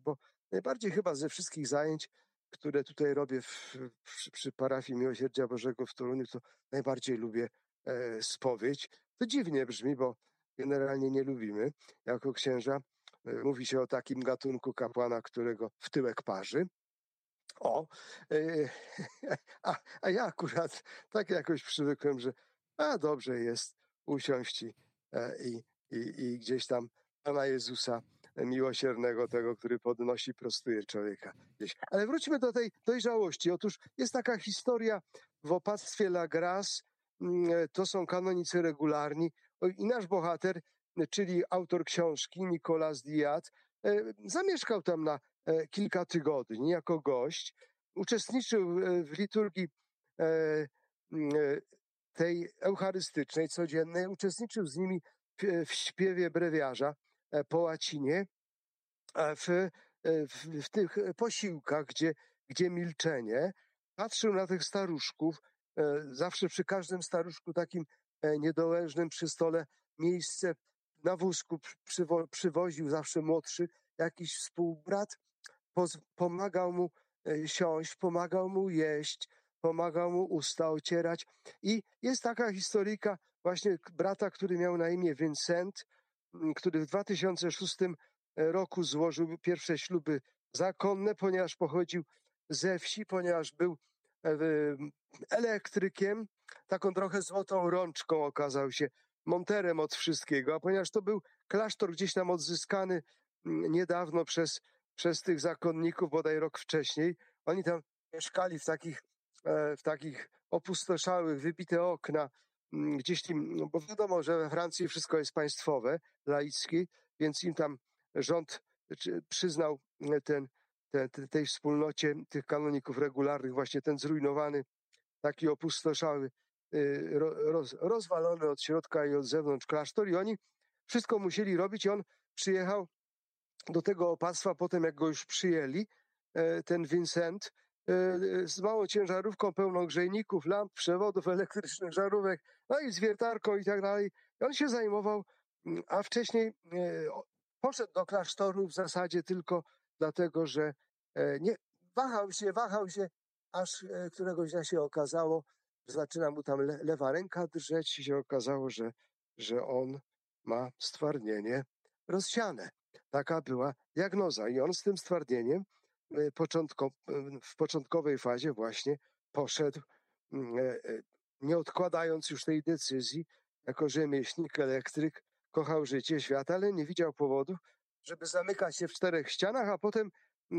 najbardziej chyba ze wszystkich zajęć, które tutaj robię przy parafii Miłosierdzia Bożego w Toruniu, to najbardziej lubię spowiedź. To dziwnie brzmi, bo generalnie nie lubimy jako księża. Mówi się o takim gatunku kapłana, którego w tyłek parzy. O, e, a ja akurat tak jakoś przywykłem, że dobrze jest usiąść i gdzieś tam Pana Jezusa miłosiernego, tego, który podnosi, prostuje człowieka gdzieś. Ale wróćmy do tej dojrzałości. Otóż jest taka historia w opactwie La Grace, to są kanonicy regularni i nasz bohater, czyli autor książki, Nicolas Diat, zamieszkał tam na kilka tygodni jako gość. Uczestniczył w liturgii tej eucharystycznej, codziennej. Uczestniczył z nimi w śpiewie brewiarza po łacinie, w tych posiłkach, gdzie milczenie. Patrzył na tych staruszków. Zawsze przy każdym staruszku takim niedołężnym przy stole miejsce na wózku przywoził zawsze młodszy jakiś współbrat. Pomagał mu siąść, pomagał mu jeść, pomagał mu usta ocierać. I jest taka historyjka właśnie brata, który miał na imię Vincent, który w 2006 roku złożył pierwsze śluby zakonne, ponieważ pochodził ze wsi, ponieważ był elektrykiem, taką trochę złotą rączką okazał się, monterem od wszystkiego, a ponieważ to był klasztor gdzieś tam odzyskany niedawno przez tych zakonników, bodaj rok wcześniej. Oni tam mieszkali w takich opustoszałych, wybite okna, gdzieś tam, no bo wiadomo, że we Francji wszystko jest państwowe, laickie, więc im tam rząd przyznał tej wspólnocie tych kanoników regularnych właśnie ten zrujnowany, taki opustoszały, rozwalony od środka i od zewnątrz klasztor i oni wszystko musieli robić i on przyjechał do tego opactwa potem, jak go już przyjęli, ten Vincent, z małą ciężarówką pełną grzejników, lamp, przewodów elektrycznych, żarówek, no i z wiertarką i tak dalej. I on się zajmował, a wcześniej poszedł do klasztoru w zasadzie tylko dlatego, że nie wahał się, aż któregoś dnia się okazało, że zaczyna mu tam lewa ręka drżeć i się okazało, że on ma stwardnienie rozsiane. Taka była diagnoza i on z tym stwardnieniem w początkowej fazie właśnie poszedł, nie odkładając już tej decyzji, jako rzemieślnik, elektryk, kochał życie, świat, ale nie widział powodów, żeby zamykać się w czterech ścianach, a potem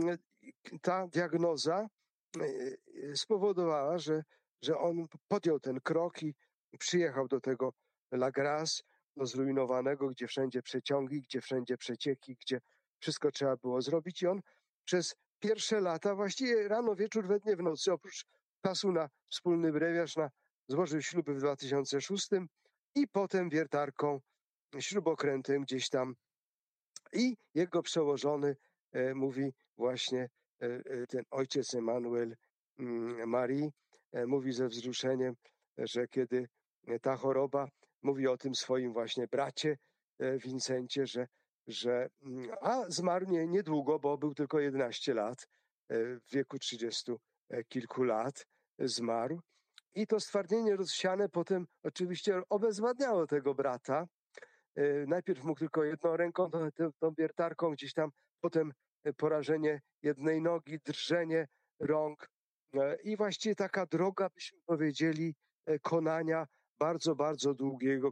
ta diagnoza spowodowała, że on podjął ten krok i przyjechał do tego La Grace, do zrujnowanego, gdzie wszędzie przeciągi, gdzie wszędzie przecieki, gdzie wszystko trzeba było zrobić i on przez pierwsze lata, właściwie rano, wieczór, we dnie, w nocy, oprócz czasu na wspólny brewiarz, złożył śluby w 2006 i potem wiertarką, śrubokrętem gdzieś tam. I jego przełożony mówi właśnie, ten ojciec Emanuel Marii, mówi ze wzruszeniem, że kiedy ta choroba, mówi o tym swoim właśnie bracie Wincencie, że zmarł niedługo, bo był tylko 11 lat, w wieku 30 kilku lat zmarł. I to stwardnienie rozsiane potem oczywiście obezwładniało tego brata. Najpierw mógł tylko jedną ręką, tą wiertarką gdzieś tam, potem porażenie jednej nogi, drżenie rąk i właściwie taka droga, byśmy powiedzieli, konania bardzo, bardzo długiego,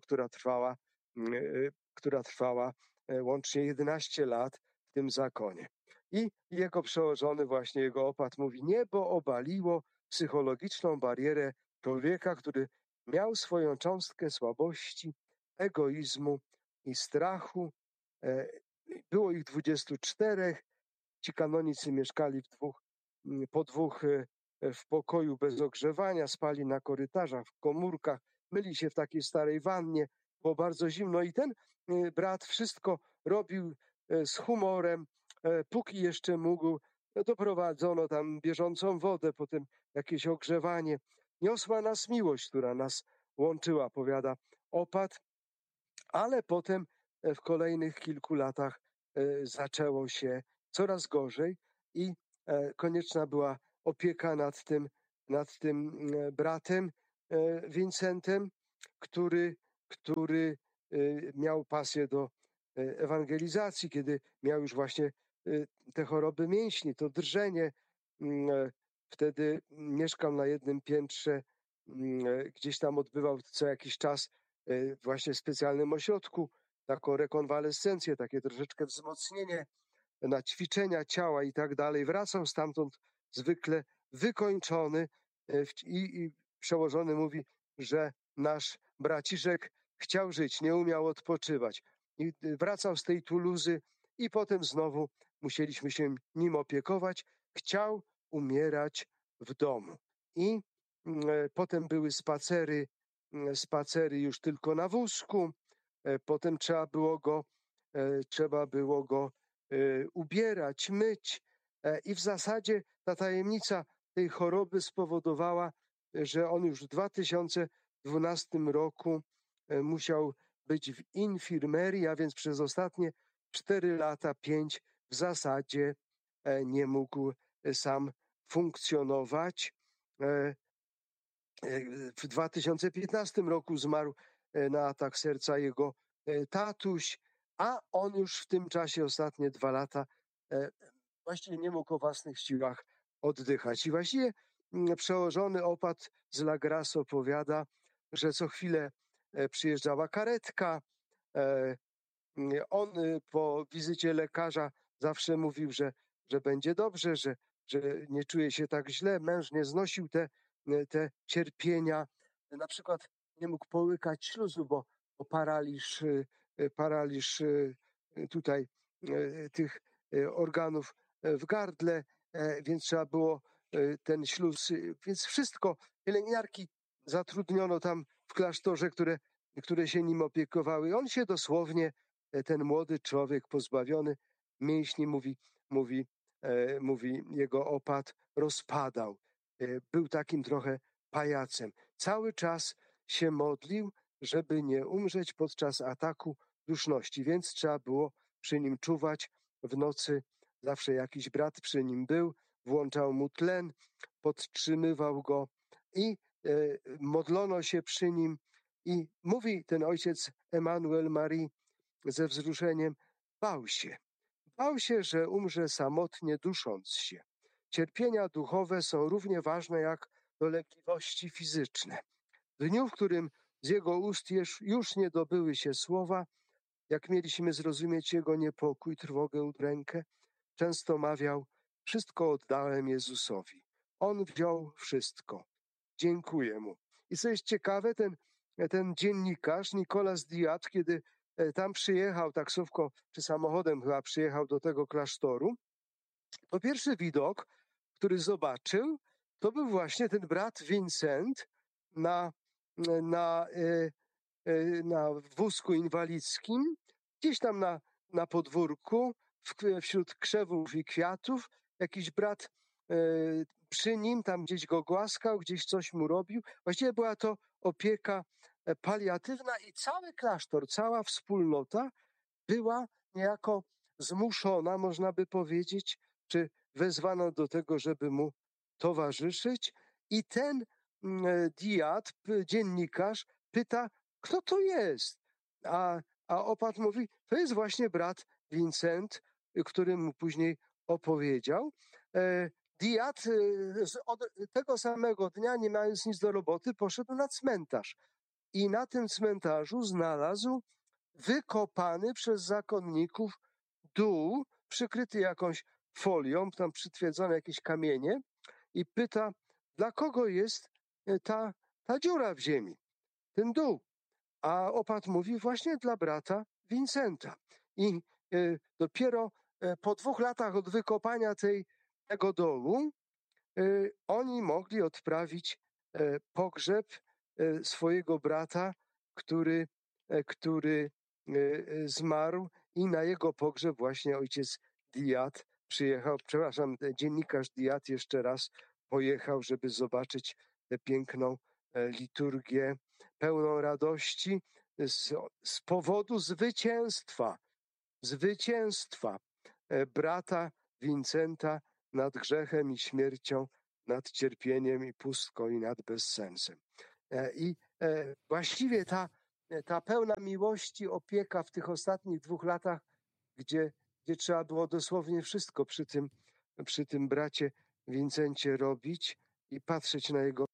która trwała łącznie 11 lat w tym zakonie. I jego przełożony, właśnie jego opat mówi, niebo obaliło psychologiczną barierę człowieka, który miał swoją cząstkę słabości, egoizmu i strachu. Było ich 24. Ci kanonicy mieszkali po dwóch w pokoju bez ogrzewania, spali na korytarzach, w komórkach, myli się w takiej starej wannie, było bardzo zimno i ten brat wszystko robił z humorem, póki jeszcze mógł. Doprowadzono tam bieżącą wodę, potem jakieś ogrzewanie. Niosła nas miłość, która nas łączyła, powiada opat, ale potem w kolejnych kilku latach zaczęło się coraz gorzej. i konieczna była opieka nad tym bratem Vincentem, który miał pasję do ewangelizacji, kiedy miał już właśnie te choroby mięśni, to drżenie. Wtedy mieszkał na jednym piętrze, gdzieś tam odbywał co jakiś czas właśnie w specjalnym ośrodku taką rekonwalescencję, takie troszeczkę wzmocnienie na ćwiczenia ciała i tak dalej. Wracał stamtąd zwykle wykończony i przełożony mówi, że nasz braciszek chciał żyć, nie umiał odpoczywać. I wracał z tej Tuluzy i potem znowu musieliśmy się nim opiekować. Chciał umierać w domu. I potem były spacery już tylko na wózku. Potem trzeba było go ubierać, myć. I w zasadzie ta tajemnica tej choroby spowodowała, że on już w 2012 roku musiał być w infirmerii, a więc przez ostatnie 4 lata, 5 w zasadzie nie mógł sam funkcjonować. W 2015 roku zmarł na atak serca jego tatuś, a on już w tym czasie ostatnie 2 lata właściwie nie mógł o własnych siłach oddychać. I właściwie przełożony opat z La Grasse opowiada, że co chwilę przyjeżdżała karetka. On po wizycie lekarza zawsze mówił, że będzie dobrze, że nie czuje się tak źle. Męż nie znosił te cierpienia. Na przykład nie mógł połykać śluzu, bo paraliż tutaj tych organów w gardle, więc trzeba było ten śluz, więc wszystko, pielęgniarki zatrudniono tam w klasztorze, które się nim opiekowały. On się dosłownie, ten młody człowiek pozbawiony mięśni, mówi jego opat, rozpadał. Był takim trochę pajacem. Cały czas się modlił, żeby nie umrzeć podczas ataku duszności, więc trzeba było przy nim czuwać. W nocy zawsze jakiś brat przy nim był, włączał mu tlen, podtrzymywał go i modlono się przy nim. I mówi ten ojciec Emmanuel Marie ze wzruszeniem, bał się, że umrze samotnie, dusząc się. Cierpienia duchowe są równie ważne jak dolegliwości fizyczne. W dniu, w którym z jego ust już nie dobyły się słowa, jak mieliśmy zrozumieć jego niepokój, trwogę, udrękę, często mawiał, wszystko oddałem Jezusowi. On wziął wszystko. Dziękuję mu. I co jest ciekawe, ten dziennikarz Nicolas Diat, kiedy tam przyjechał taksówką, czy samochodem chyba przyjechał do tego klasztoru, to pierwszy widok, który zobaczył, to był właśnie ten brat Vincent na wózku inwalidzkim, gdzieś tam na podwórku, wśród krzewów i kwiatów. Jakiś brat przy nim, tam gdzieś go głaskał, gdzieś coś mu robił. Właściwie była to opieka paliatywna i cały klasztor, cała wspólnota była niejako zmuszona, można by powiedzieć, czy wezwano do tego, żeby mu towarzyszyć. I ten Diat, dziennikarz, pyta, kto to jest? A opat mówi, to jest właśnie brat Vincent, który mu później opowiedział. Diat od tego samego dnia, nie mając nic do roboty, poszedł na cmentarz. I na tym cmentarzu znalazł wykopany przez zakonników dół, przykryty jakąś folią, tam przytwierdzone jakieś kamienie, i pyta, dla kogo jest ta dziura w ziemi, ten dół. A opat mówi, właśnie dla brata Vincenta. I dopiero po 2 latach od wykopania tego dołu oni mogli odprawić pogrzeb swojego brata, który zmarł, i na jego pogrzeb właśnie ojciec Diat przyjechał, dziennikarz Diat jeszcze raz pojechał, żeby zobaczyć tę piękną liturgię, pełną radości z powodu zwycięstwa brata Vincenta nad grzechem i śmiercią, nad cierpieniem i pustką i nad bezsensem. I właściwie ta pełna miłości opieka w tych ostatnich 2 latach, gdzie trzeba było dosłownie wszystko przy tym bracie Wincencie robić i patrzeć na jego,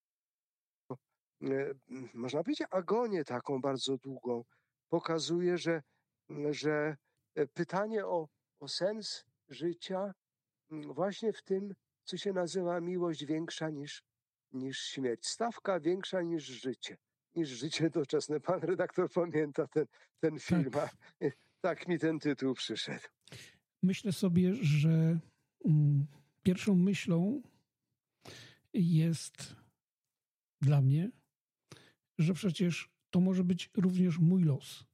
można powiedzieć, agonię taką bardzo długą, pokazuje, że pytanie o sens życia właśnie w tym, co się nazywa miłość większa niż śmierć. Stawka większa niż życie. Niż życie doczesne. Pan redaktor pamięta ten film, a tak mi ten tytuł przyszedł. Myślę sobie, że pierwszą myślą jest dla mnie, że przecież to może być również mój los.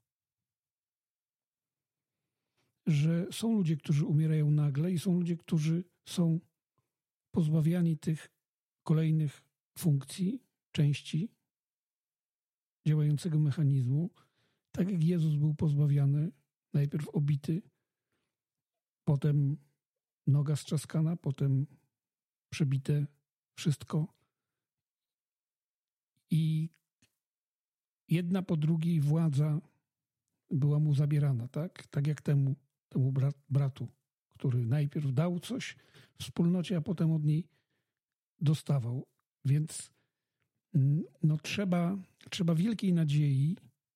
Że są ludzie, którzy umierają nagle i są ludzie, którzy są pozbawiani tych kolejnych funkcji, części działającego mechanizmu, tak jak Jezus był pozbawiany, najpierw obity, potem noga strzaskana, potem przebite wszystko i jedna po drugiej władza była mu zabierana, tak jak temu bratu, który najpierw dał coś wspólnocie, a potem od niej dostawał. Więc trzeba wielkiej nadziei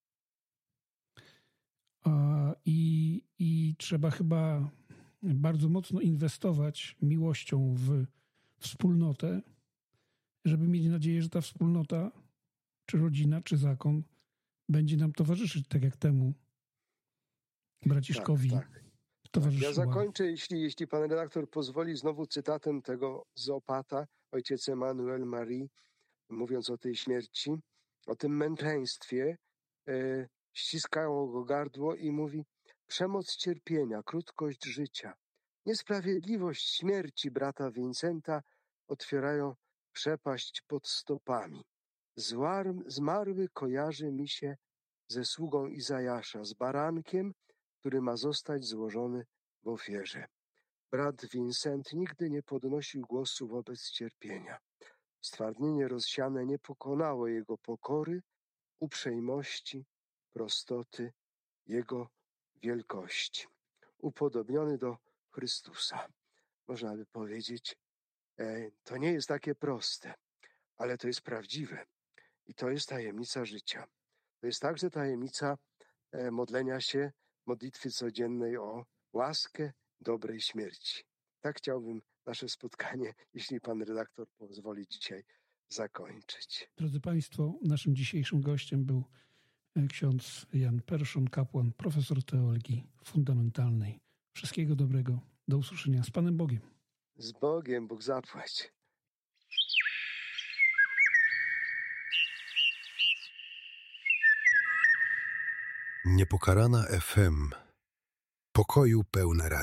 i trzeba chyba bardzo mocno inwestować miłością w wspólnotę, żeby mieć nadzieję, że ta wspólnota, czy rodzina, czy zakon będzie nam towarzyszyć, tak jak temu braciszkowi towarzyszyła. Ja zakończę, jeśli pan redaktor pozwoli, znowu cytatem tego zoopata, ojciec Emmanuel Marie, mówiąc o tej śmierci, o tym męczeństwie, ściskało go gardło i mówi: przemoc cierpienia, krótkość życia, niesprawiedliwość śmierci brata Vincenta otwierają przepaść pod stopami. Zmarły kojarzy mi się ze sługą Izajasza, z barankiem, który ma zostać złożony w ofierze. Brat Vincent nigdy nie podnosił głosu wobec cierpienia. Stwardnienie rozsiane nie pokonało jego pokory, uprzejmości, prostoty, jego wielkości. Upodobniony do Chrystusa. Można by powiedzieć, to nie jest takie proste, ale to jest prawdziwe. I to jest tajemnica życia. To jest także tajemnica modlenia się, modlitwy codziennej o łaskę dobrej śmierci. Tak chciałbym nasze spotkanie, jeśli pan redaktor pozwoli, dzisiaj zakończyć. Drodzy Państwo, naszym dzisiejszym gościem był ksiądz Jan Perszon, kapłan, profesor teologii fundamentalnej. Wszystkiego dobrego. Do usłyszenia. Z Panem Bogiem. Z Bogiem, Bóg zapłać. Niepokalana FM. Pokoju pełne radio.